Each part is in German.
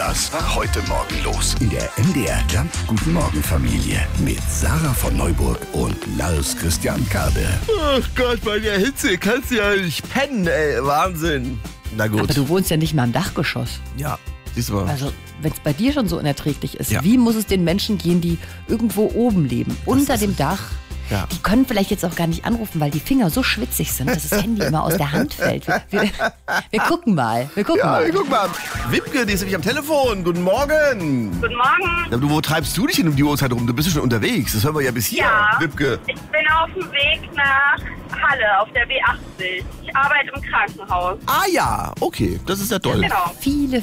Das war heute Morgen los in der MDR Jump Guten Morgen Familie mit Sarah von Neuburg und Lars Christian Kade. Ach Gott, bei der Hitze kannst du ja nicht pennen, ey. Wahnsinn. Na gut. Aber du wohnst ja nicht mal im Dachgeschoss. Ja, siehst du mal. Also, wenn es bei dir schon so unerträglich ist, Ja. wie muss es den Menschen gehen, die irgendwo oben leben, unter dem Dach? Ja. Die können vielleicht jetzt auch gar nicht anrufen, weil die Finger so schwitzig sind, dass das Handy immer aus der Hand fällt. Wir gucken mal. Ja, guck mal. Wipke, die ist nämlich am Telefon. Guten Morgen. Guten Morgen. Na, wo treibst du dich denn um die Uhrzeit rum? Du bist ja schon unterwegs. Das hören wir ja bis hier. Ja. Wipke. Ich bin auf dem Weg nach Halle auf der B80. Ich arbeite im Krankenhaus. Ah ja, okay. Das ist ja toll. Genau.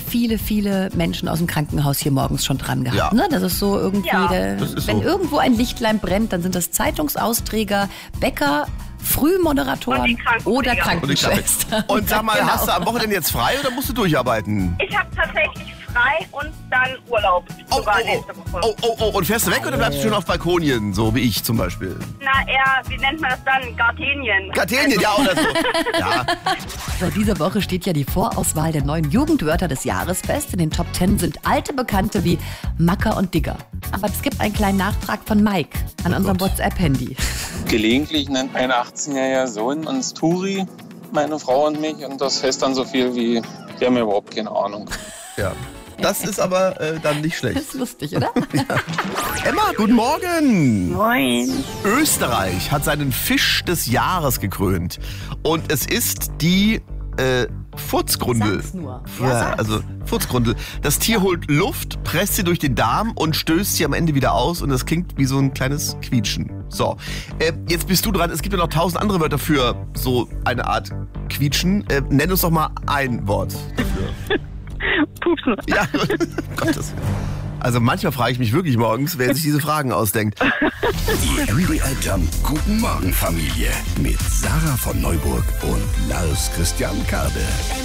Viele Menschen aus dem Krankenhaus hier morgens schon dran gehabt. Ja. Ne? Das ist so irgendwie, Ja. Das ist wenn so. irgendwo ein Lichtlein brennt, dann sind das Zeitungsausträger, Bäcker, Frühmoderatoren Und die Krankenpfleger. oder Und ich Krankenschwestern. Und sag mal, Genau. hast du am Wochenende jetzt frei oder musst du durcharbeiten? Ich habe tatsächlich frei und dann Urlaub. Sogar nächste Woche. Und fährst du weg oder bleibst du schon auf Balkonien, so wie ich zum Beispiel? Na, eher, wie nennt man das dann? Gartenien. Gartenien, ja, oder so. Ja, Seit dieser Woche steht ja die Vorauswahl der neuen Jugendwörter des Jahres fest. In den Top 10 sind alte Bekannte wie Macker und Digger. Aber es gibt einen kleinen Nachtrag von Mike an unserem WhatsApp-Handy. Gelegentlich nennt mein 18-jähriger Sohn uns Turi, meine Frau und mich. Und das heißt dann so viel wie, wir haben überhaupt keine Ahnung. ja. Das ist aber dann nicht Das schlecht. ist lustig, oder? Emma, guten Morgen. Moin. Österreich hat seinen Fisch des Jahres gekrönt. Und es ist die Furzgrundel. Sag's nur. Ja, Ja, sag's. also Furzgrundel. Das Tier holt Luft, presst sie durch den Darm und stößt sie am Ende wieder aus. Und das klingt wie so ein kleines Quietschen. So, jetzt bist du dran. Es gibt ja noch 1000 andere Wörter für so eine Art Quietschen. Nenn uns doch mal ein Wort dafür. Pupsen. Ja, Gottes. Also manchmal frage ich mich wirklich morgens, wer sich diese Fragen ausdenkt. Die MDR Jump Guten Morgen Familie mit Sarah von Neuburg und Lars Christian Kade.